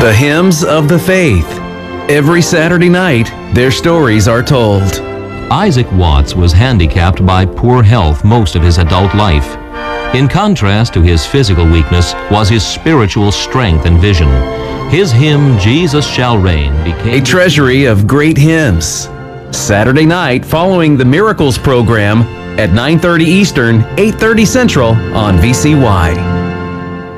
The Hymns of the Faith. Every Saturday night, their stories are told. Isaac Watts was handicapped by poor health most of his adult life. In contrast to his physical weakness was his spiritual strength and vision. His hymn, Jesus Shall Reign, became A treasury of great hymns. Saturday night following the Miracles program at 9:30 Eastern, 8:30 Central on VCY.